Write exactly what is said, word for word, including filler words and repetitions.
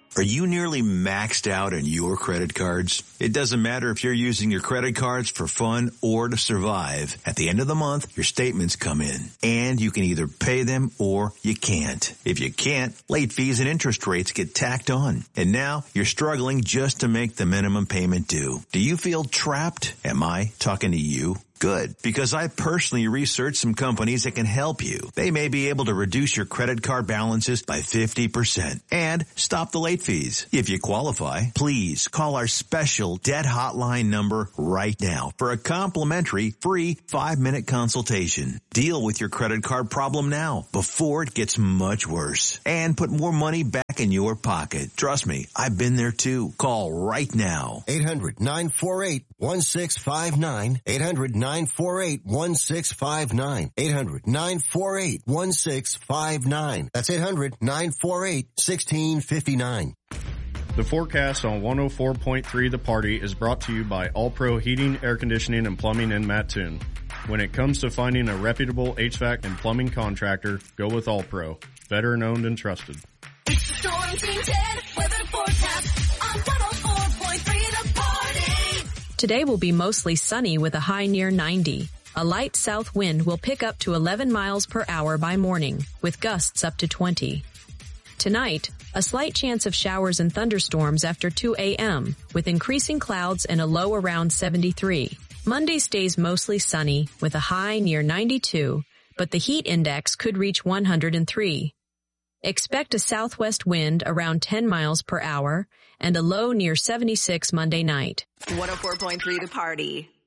Are you nearly maxed out on your credit cards? It doesn't matter if you're using your credit cards for fun or to survive. At the end of the month, your statements come in, and you can either pay them or you can't. If you can't, late fees and interest rates get tacked on. And now you're struggling just to make the minimum payment due. Do you feel trapped? Am I talking to you? Good, because I personally researched some companies that can help you. They may be able to reduce your credit card balances by fifty percent and stop the late fees. If you qualify, please call our special debt hotline number right now for a complimentary free five-minute consultation. Deal with your credit card problem now before it gets much worse and put more money back in your pocket. Trust me, I've been there too. Call right now. eight hundred nine four eight one six five nine. eight hundred nine four eight one six five nine. eight hundred nine four eight one six five nine. That's eight hundred nine four eight one six five nine. The forecast on one oh four point three The Party is brought to you by All Pro Heating, Air Conditioning, and Plumbing in Mattoon. When it comes to finding a reputable H V A C and plumbing contractor, go with All Pro. Veteran owned and trusted. It's the Storm Team ten weather forecast on one oh four point three The Party. Today will be mostly sunny with a high near ninety. A light south wind will pick up to eleven miles per hour by morning, with gusts up to twenty. Tonight, a slight chance of showers and thunderstorms after two a.m., with increasing clouds and a low around seventy-three. Monday stays mostly sunny, with a high near ninety-two, but the heat index could reach one hundred three. Expect a southwest wind around ten miles per hour and a low near seventy-six Monday night. one oh four point three The Party.